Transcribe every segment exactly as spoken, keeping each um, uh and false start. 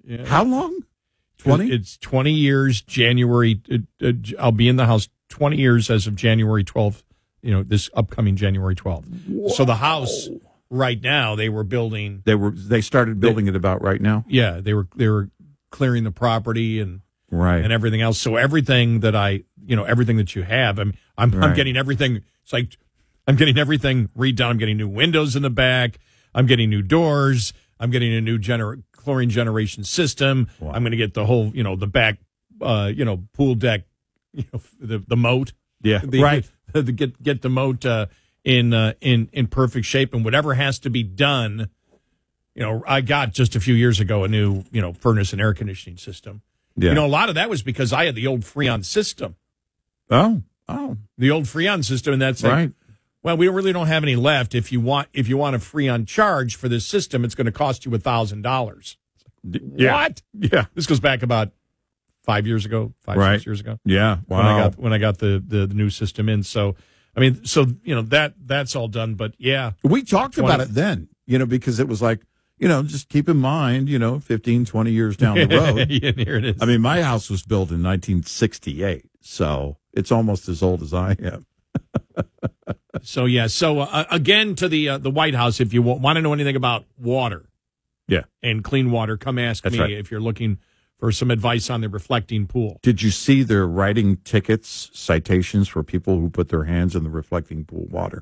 Yeah. How long? twenty? It's twenty years, January. Uh, uh, I'll be in the house twenty years as of January twelfth, you know, this upcoming January twelfth. Whoa. So the house right now, they were building. They were, they started building they, it about right now? Yeah, they were, they were clearing the property and, right. and everything else. So everything that I, you know, everything that you have, I'm, I'm, right. I'm getting everything. It's like, I'm getting everything redone. I'm getting new windows in the back. I'm getting new doors. I'm getting a new gener- chlorine generation system. Wow. I'm going to get the whole, you know, the back, uh, you know, pool deck, you know, the the moat. Yeah, the, right. The, the, get get the moat uh, in uh, in in perfect shape, and whatever has to be done. You know, I got just a few years ago a new, you know, furnace and air conditioning system. Yeah. You know, a lot of that was because I had the old Freon system. Oh, oh, the old Freon system, and that's like, right. Well, we really don't have any left. If you want, if you want a Freon charge for this system, it's going to cost you a thousand dollars. What? Yeah, this goes back about five years ago, five right. six years ago. Yeah, wow. When I got when I got the, the the new system in, so I mean, so you know that that's all done. But yeah, we talked twenty about it then, you know, because it was like, you know, just keep in mind, you know, fifteen, twenty years down the road. Yeah, here it is. I mean, my house was built in nineteen sixty-eight, so it's almost as old as I am. So yeah, so uh, again to the uh, the White House, if you w- want to know anything about water, yeah, and clean water, come ask That's me right. if you're looking for some advice on the reflecting pool. Did you see they're writing tickets, citations for people who put their hands in the reflecting pool water?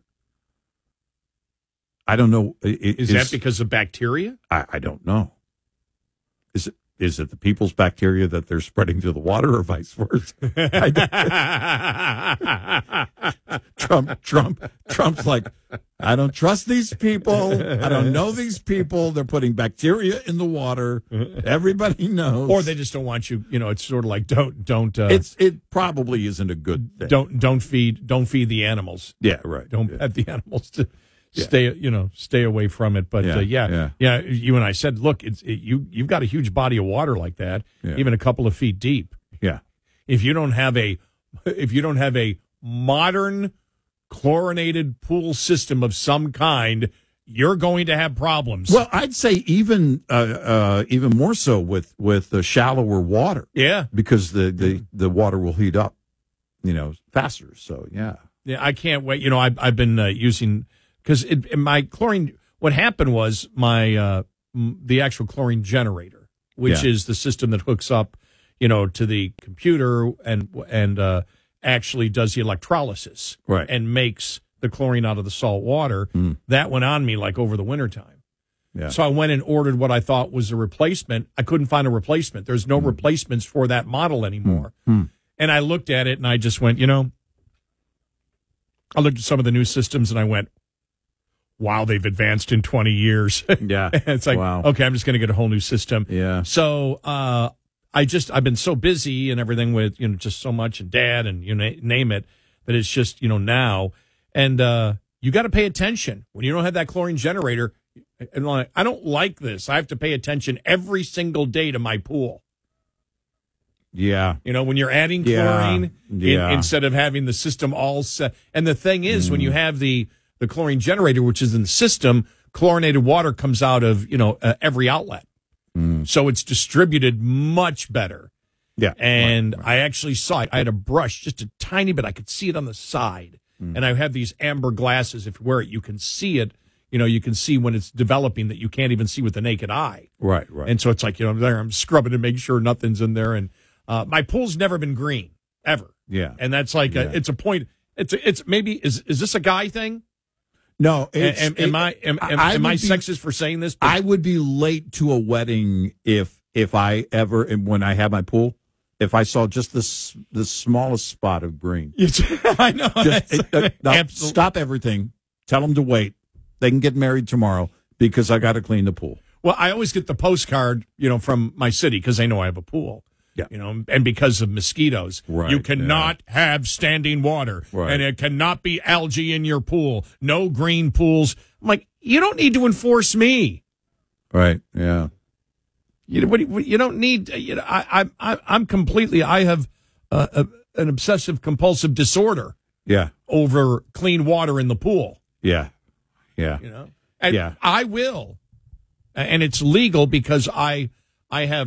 I don't know. Is, is that because of bacteria? I, I don't know. Is it? Is it the people's bacteria that they're spreading to the water, or vice versa? Trump, Trump, Trump's like, I don't trust these people. I don't know these people. They're putting bacteria in the water. Everybody knows. Or they just don't want you. You know, it's sort of like don't don't. Uh, it's it probably isn't a good thing. Don't don't feed don't feed the animals. Yeah, right. Don't yeah. pet the animals to. Yeah. Stay, you know, stay away from it. But yeah, uh, yeah, yeah, yeah. You and I said, look, it's it, you. You've got a huge body of water like that, yeah. even a couple of feet deep. Yeah. If you don't have a, if you don't have a modern chlorinated pool system of some kind, you're going to have problems. Well, I'd say even uh, uh, even more so with with the shallower water. Yeah, because the, the, the water will heat up, you know, faster. So yeah, yeah. I can't wait. You know, I've I've been uh, using. Because my chlorine, what happened was my uh, the actual chlorine generator, which yeah. is the system that hooks up, you know, to the computer and and uh, actually does the electrolysis right. and makes the chlorine out of the salt water. Mm. That went on me like over the wintertime. Yeah. So I went and ordered what I thought was a replacement. I couldn't find a replacement. There's no mm. replacements for that model anymore. Mm. And I looked at it and I just went, you know, I looked at some of the new systems and I went, wow, they've advanced in twenty years. Yeah. It's like, wow. okay, I'm just going to get a whole new system. Yeah. So uh, I just, I've been so busy and everything with, you know, just so much and dad and you na- name it, that it's just, you know, now. And uh, you got to pay attention. When you don't have that chlorine generator, and like, I don't like this. I have to pay attention every single day to my pool. Yeah. You know, when you're adding chlorine yeah. Yeah. In, instead of having the system all set. And the thing is, mm. when you have the, the chlorine generator, which is in the system, chlorinated water comes out of, you know, uh, every outlet. Mm. So it's distributed much better. Yeah. And right, right. I actually saw it. I had a brush, just a tiny bit. I could see it on the side. Mm. And I have these amber glasses. If you wear it, you can see it. You know, you can see when it's developing that you can't even see with the naked eye. Right, right. And so it's like, you know, I'm there, I'm scrubbing to make sure nothing's in there. And uh, my pool's never been green, ever. Yeah. And that's like, yeah. a, it's a point. It's, a, it's maybe, is is this a guy thing? No, it's, am, am it, I am, am, I am I be, sexist for saying this? But I would be late to a wedding if if I ever when I have my pool, if I saw just this the smallest spot of green. I know. Just, it, uh, no, stop everything. Tell them to wait. They can get married tomorrow because I got to clean the pool. Well, I always get the postcard, you know, from my city because they know I have a pool. Yeah. You know, and because of mosquitoes, right, you cannot yeah. have standing water, right. and it cannot be algae in your pool. No green pools. I'm like, you don't need to enforce me, right? Yeah. You you don't need. You know, I I I'm completely. I have uh, a, an obsessive compulsive disorder. Yeah. Over clean water in the pool. Yeah. Yeah. You know. And yeah. I will, and it's legal because I I have.